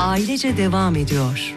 Ailece devam ediyor.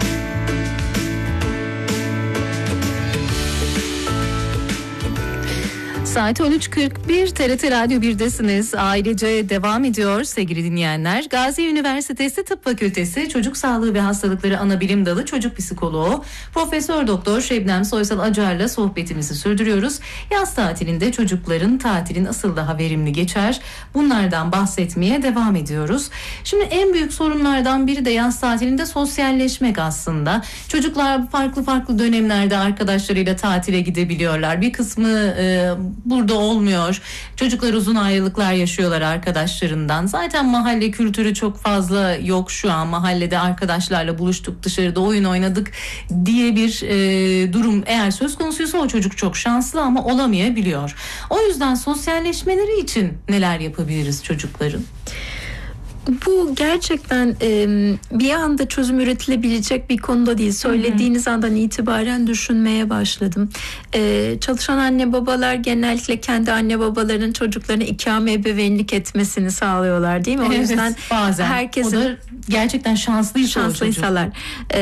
Saat 13.41 TRT Radyo 1'desiniz. Ailece devam ediyor sevgili dinleyenler. Gazi Üniversitesi Tıp Fakültesi Çocuk Sağlığı ve Hastalıkları Anabilim Dalı Çocuk Psikoloğu Profesör Doktor Şebnem Soysal Acar'la sohbetimizi sürdürüyoruz. Yaz tatilinde çocukların tatilin nasıl daha verimli geçer? Bunlardan bahsetmeye devam ediyoruz. Şimdi en büyük sorunlardan biri de yaz tatilinde sosyalleşmek aslında. Çocuklar farklı dönemlerde arkadaşlarıyla tatile gidebiliyorlar. Bir kısmı burada olmuyor. Çocuklar uzun ayrılıklar yaşıyorlar arkadaşlarından. Zaten mahalle kültürü çok fazla yok şu an. Mahallede arkadaşlarla buluştuk, dışarıda oyun oynadık diye bir durum eğer söz konusuysa o çocuk çok şanslı ama olamayabiliyor. O yüzden sosyalleşmeleri için neler yapabiliriz çocukların? Bu gerçekten bir anda çözüm üretilebilecek bir konuda değil. Söylediğiniz andan itibaren düşünmeye başladım. Çalışan anne babalar genellikle kendi anne babalarının çocuklarına ikame ebeveynlik etmesini sağlıyorlar, değil mi? O yüzden bazen herkesin o da gerçekten şanslıysalar.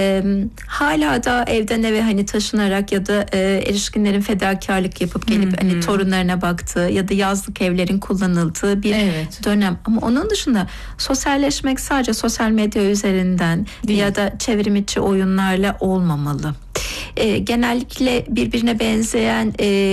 Hala da evden eve hani taşınarak ya da erişkinlerin fedakarlık yapıp gelip hani torunlarına baktığı ya da yazlık evlerin kullanıldığı bir dönem. Ama onun dışında sosyalleşmek sadece sosyal medya üzerinden değil, ya da çevrim içi oyunlarla olmamalı. Genellikle birbirine benzeyen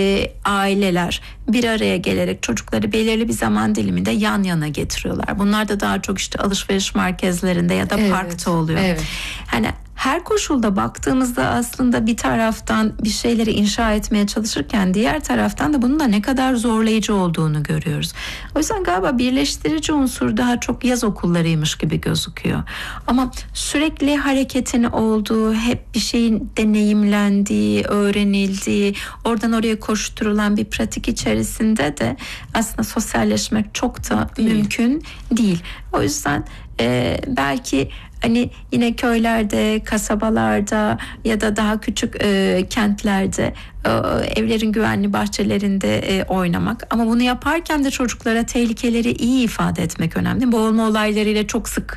aileler bir araya gelerek çocukları belirli bir zaman diliminde yan yana getiriyorlar. Bunlar da daha çok işte alışveriş merkezlerinde ya da parkta oluyor. Hani her koşulda baktığımızda aslında bir taraftan bir şeyleri inşa etmeye çalışırken diğer taraftan da bunun da ne kadar zorlayıcı olduğunu görüyoruz. O yüzden galiba birleştirici unsur daha çok yaz okullarıymış gibi gözüküyor. Ama sürekli hareketin olduğu, hep bir şeyin deneyimlendiği, öğrenildiği, oradan oraya koşturulan bir pratik içerisinde de aslında sosyalleşmek çok da mümkün değil. O yüzden belki hani yine köylerde, kasabalarda ya da daha küçük kentlerde evlerin güvenli bahçelerinde oynamak. Ama bunu yaparken de çocuklara tehlikeleri iyi ifade etmek önemli. Boğulma olaylarıyla çok sık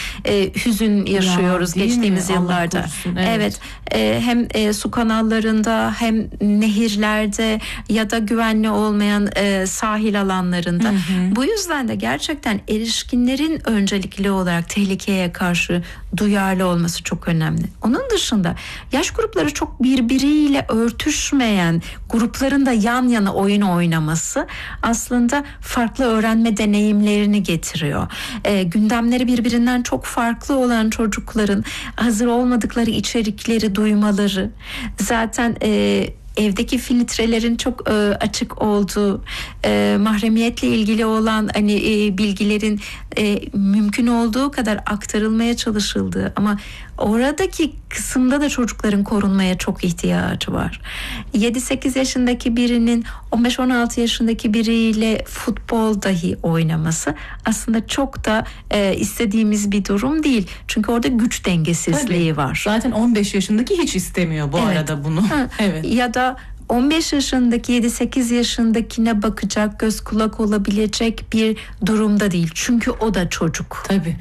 hüzün yaşıyoruz geçtiğimiz yıllarda. Evet. Hem su kanallarında hem nehirlerde ya da güvenli olmayan sahil alanlarında. Bu yüzden de gerçekten erişkinlerin öncelikli olarak tehlikeye karşı duyarlı olması çok önemli. Onun dışında yaş grupları çok birbiriyle örtüşmeyen grupların da yan yana oyun oynaması aslında farklı öğrenme deneyimlerini getiriyor. Gündemleri birbirinden çok farklı olan çocukların hazır olmadıkları içerikleri duymaları, zaten evdeki filtrelerin çok açık olduğu, mahremiyetle ilgili olan hani bilgilerin mümkün olduğu kadar aktarılmaya çalışıldığı ama oradaki kısımda da çocukların korunmaya çok ihtiyacı var. 7-8 yaşındaki birinin 15-16 yaşındaki biriyle futbol dahi oynaması aslında çok da istediğimiz bir durum değil. Çünkü orada güç dengesizliği var. Zaten 15 yaşındaki hiç istemiyor bu arada bunu. Ya da 15 yaşındaki 7-8 yaşındakine bakacak, göz kulak olabilecek bir durumda değil. Çünkü o da çocuk. Tabii.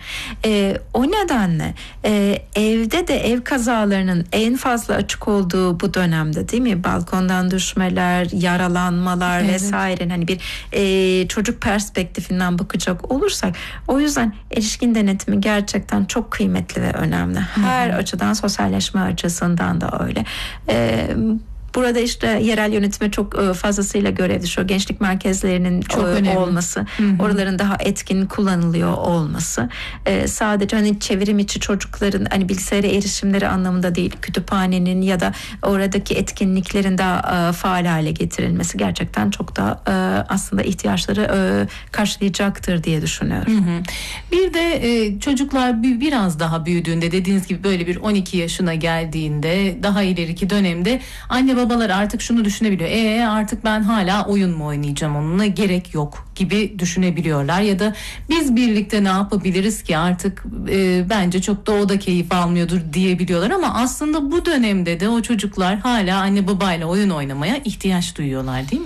O nedenle evde de ev kazalarının en fazla açık olduğu bu dönemde, değil mi? Balkondan düşmeler, yaralanmalar vesaire. Hani bir çocuk perspektifinden bakacak olursak, o yüzden erişkin denetimi gerçekten çok kıymetli ve önemli. Her açıdan, sosyalleşme açısından da öyle. Burada işte yerel yönetime çok fazlasıyla görev düşüyor. Gençlik merkezlerinin çok olması, oraların daha etkin kullanılıyor olması. Sadece hani çevrim içi çocukların hani bilgisayara erişimleri anlamında değil, kütüphanenin ya da oradaki etkinliklerin daha faal hale getirilmesi gerçekten çok da aslında ihtiyaçları karşılayacaktır diye düşünüyorum. Bir de çocuklar biraz daha büyüdüğünde, dediğiniz gibi böyle bir 12 yaşına geldiğinde, daha ileriki dönemde anne babalar artık şunu düşünebiliyor. Artık ben hala oyun mu oynayacağım, onunla gerek yok gibi düşünebiliyorlar. Ya da biz birlikte ne yapabiliriz ki artık bence çok da o da keyif almıyordur diyebiliyorlar. Ama aslında bu dönemde de o çocuklar hala anne babayla oyun oynamaya ihtiyaç duyuyorlar, değil mi?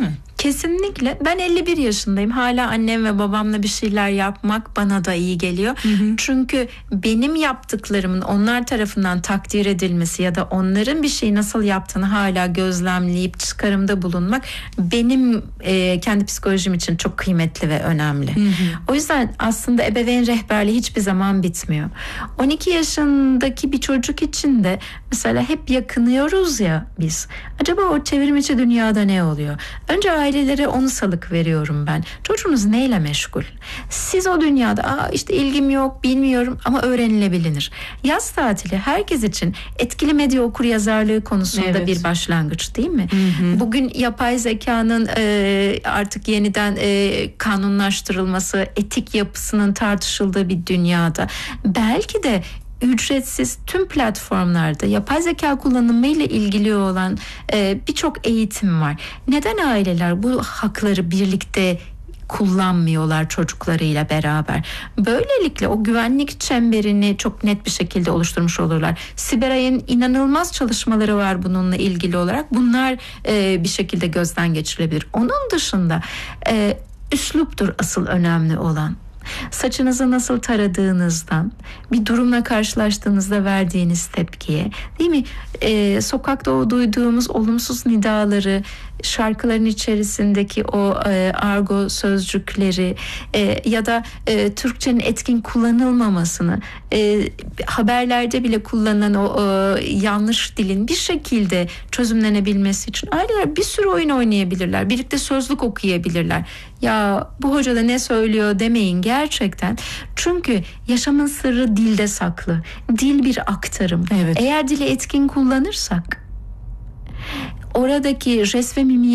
Kesinlikle. Ben 51 yaşındayım. Hala annem ve babamla bir şeyler yapmak bana da iyi geliyor. Çünkü benim yaptıklarımın onlar tarafından takdir edilmesi ya da onların bir şeyi nasıl yaptığını hala gözlemleyip çıkarımda bulunmak benim kendi psikolojim için çok kıymetli ve önemli. O yüzden aslında ebeveyn rehberliği hiçbir zaman bitmiyor. 12 yaşındaki bir çocuk için de mesela hep yakınıyoruz ya biz. Acaba o çevrimiçi dünyada ne oluyor? Önce ailelere onu salık veriyorum ben. Çocuğunuz neyle meşgul? Siz o dünyada işte ilgim yok, bilmiyorum ama öğrenilebilir. Yaz tatili herkes için etkili medya okuryazarlığı konusunda bir başlangıç değil mi? Bugün yapay zekanın artık yeniden kanunlaştırılması, etik yapısının tartışıldığı bir dünyada belki de ücretsiz tüm platformlarda yapay zeka kullanımı ile ilgili olan birçok eğitim var. Neden aileler bu hakları birlikte kullanmıyorlar çocuklarıyla beraber? Böylelikle o güvenlik çemberini çok net bir şekilde oluşturmuş olurlar. Siberay'ın inanılmaz çalışmaları var bununla ilgili olarak. Bunlar bir şekilde gözden geçirilebilir. Onun dışında üsluptur asıl önemli olan. Saçınızı nasıl taradığınızdan, bir durumla karşılaştığınızda verdiğiniz tepkiye, değil mi? Sokakta o duyduğumuz olumsuz nidaları, şarkıların içerisindeki o argo sözcükleri ya da Türkçenin etkin kullanılmamasını, haberlerde bile kullanılan o yanlış dilin bir şekilde çözümlenebilmesi için aileler bir sürü oyun oynayabilirler. Birlikte sözlük okuyabilirler. Ya bu hoca da ne söylüyor demeyin gerçekten. Çünkü yaşamın sırrı dilde saklı. Dil bir aktarım. Evet. Eğer dili etkin kullanırsak oradaki jest ve mimiği